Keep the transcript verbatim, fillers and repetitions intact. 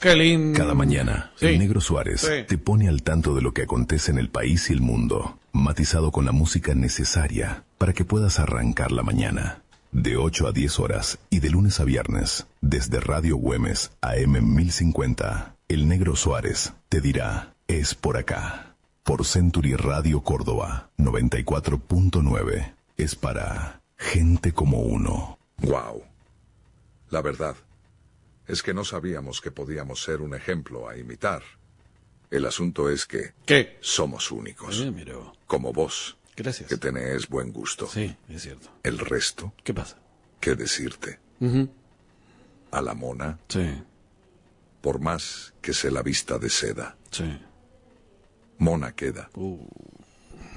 Qué lindo. Cada mañana, Sí. el Negro Suárez Sí. te pone al tanto de lo que acontece en el país y el mundo, matizado con la música necesaria para que puedas arrancar la mañana. De ocho a diez horas y de lunes a viernes, desde Radio Güemes A M mil cincuenta, el Negro Suárez te dirá, es por acá. Por Century Radio Córdoba, noventa y cuatro punto nueve. Es para gente como uno. Wow. La verdad es que no sabíamos que podíamos ser un ejemplo a imitar. El asunto es que ¿Qué? somos únicos. Eh, miro. Como vos, Gracias. que tenés buen gusto. Sí, es cierto. El resto, ¿Qué pasa? ¿qué decirte? Ujú. A la mona, Sí, por más que se la vista de seda, sí. mona queda. Uh.